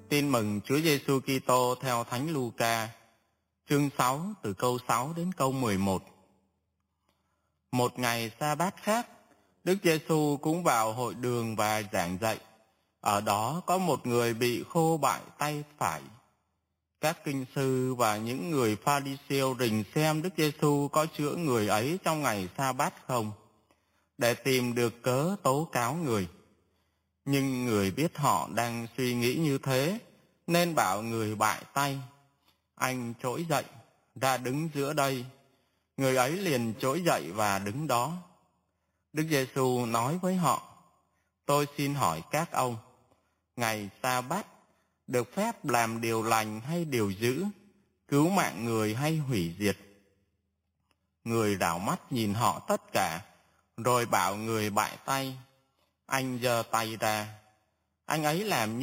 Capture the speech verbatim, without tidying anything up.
Tin mừng Chúa Giêsu Kitô theo Thánh Luca, chương sáu từ câu sáu đến câu mười một. Một ngày sa-bát khác, Đức Giêsu cũng vào hội đường và giảng dạy. Ở đó có một người bị khô bại tay phải. Các kinh sư và những người Pha-ri-siêu rình xem Đức Giêsu có chữa người ấy trong ngày sa-bát không, để tìm được cớ tố cáo người. Nhưng người biết họ đang suy nghĩ như thế, nên bảo người bại tay: anh trỗi dậy, ra đứng giữa đây. Người ấy liền trỗi dậy và đứng đó. Đức Giêsu nói với họ: tôi xin hỏi các ông, ngày sa-bát được phép làm điều lành hay điều dữ, cứu mạng người hay hủy diệt? Người đảo mắt nhìn họ tất cả, rồi bảo người bại tay: anh giơ tay ra. Anh ấy làm như